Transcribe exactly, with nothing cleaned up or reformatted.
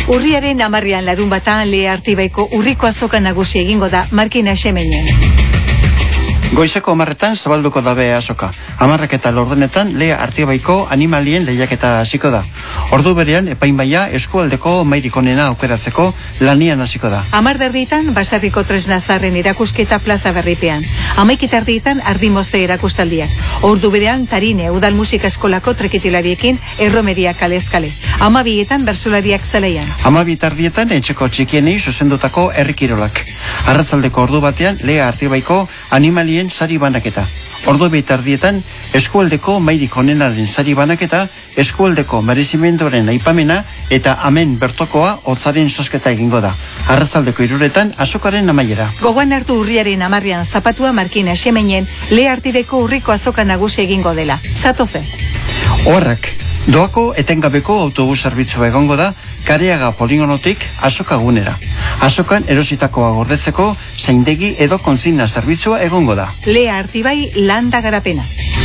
Urriaren hamarrean larun batan Lea Artibaiko urriko azoka nagusi egingo da Markina Xemeinen. Goizeko hamarretan zabalduko dabe azoka. Hamarrak eta laurdenetan Lea Artibaiko animalien lehiaketa hasiko da. Ordu berean epainbaia eskualdeko mairik onena aukeratzeko lanian hasiko da. Hamar erdietan Basarriko tresna zaharren erakusketa plaza berripean. Hamaik erdietan ardimozte erakustaldiak. Ordu berean Tarine udal musika eskolako treketilariekin erromeria kalezkale. Hamabietan bersolariak zelaian. Hamabi erdietan etxeko txikienei zuzendutako herrikirolak. Arratzaldeko ordu batean Lea Artibaiko animalien sari banaketa. Ordu erdietan eskualdeko mairik onenaren sari banaketa, eskualdeko merezimenduaren aipamena eta amen bertokoa hotzaren sosketa egingo da. Arratzaldeko hiruretan azokaren amaiera. Gogoan hartu urriaren hamarrean zapatua Markina Xemeinen Lea Artibeko urriko azoka nagusi egingo dela. Zatoze. Oharrak, doako etengabeko autobus zerbitzua egongo da Kareaga poligonotik azoka gunera. Azokan erositakoa gordetzeko zaindegi edo kontzina zerbitzua egongo da. Lea Artibai landa garapena.